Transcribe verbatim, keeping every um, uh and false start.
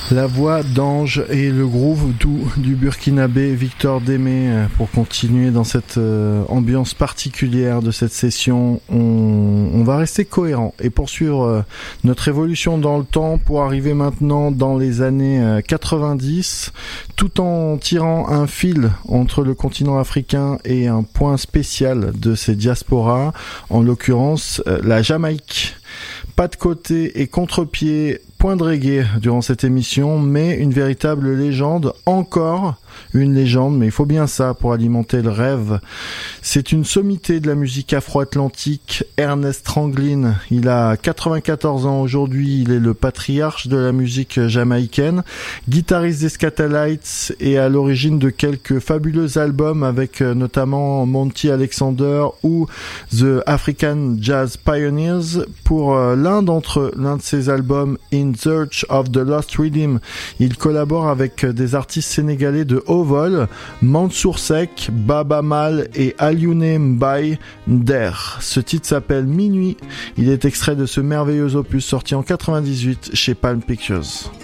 La voix d'Ange et le groove doux du Burkinabé Victor Démé. Pour continuer dans cette euh, ambiance particulière de cette session, on, on va rester cohérent et poursuivre euh, notre évolution dans le temps pour arriver maintenant dans les années euh, quatre-vingt-dix, tout en tirant un fil entre le continent africain et un point spécial de ces diasporas, en l'occurrence euh, la Jamaïque. Pas de côté et contre-pied, point de reggae durant cette émission, mais une véritable légende, encore une légende, mais il faut bien ça pour alimenter le rêve. C'est une sommité de la musique afro-atlantique, Ernest Ranglin. Il a quatre-vingt-quatorze ans aujourd'hui, il est le patriarche de la musique jamaïcaine, guitariste des Skatalites et à l'origine de quelques fabuleux albums avec notamment Monty Alexander ou The African Jazz Pioneers. Pour l'un d'entre eux, l'un de ses albums, In Search of the Lost Rhythm, il collabore avec des artistes sénégalais de haut vol, Mansour Seck, Baba Mal et Alioune Mbaye Nder. Ce titre s'appelle Minuit. Il est extrait de ce merveilleux opus sorti en quatre-vingt-dix-huit chez Palm Pictures.